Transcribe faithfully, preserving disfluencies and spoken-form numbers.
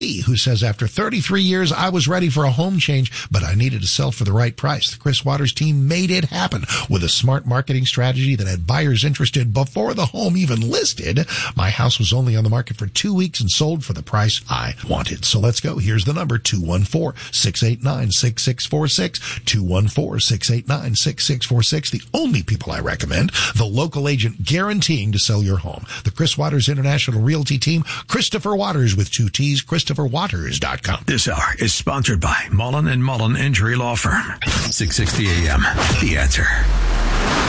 who says, after thirty-three years, I was ready for a home change, but I needed to sell for the right price. The Chris Waters team made it happen with a smart marketing strategy that had buyers interested before the home even listed. My house was only on the market for two weeks and sold for the price I wanted. So let's go. Here's the number, two one four, six eight nine, six six four six, two one four, six eight nine, six six four six. The only people I recommend, the local agent guaranteeing to sell your home. The Chris Waters International Realty Team, Christopher Waters with two T's, Christopher Waters dot com. This hour is sponsored by Mullen and Mullen Injury Law Firm. six sixty A M. The Answer.